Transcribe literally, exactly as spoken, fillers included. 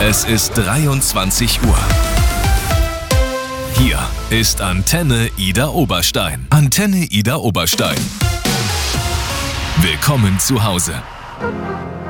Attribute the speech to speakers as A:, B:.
A: Es ist dreiundzwanzig Uhr. Hier ist Antenne Ida Oberstein. Antenne Ida Oberstein. Willkommen zu Hause.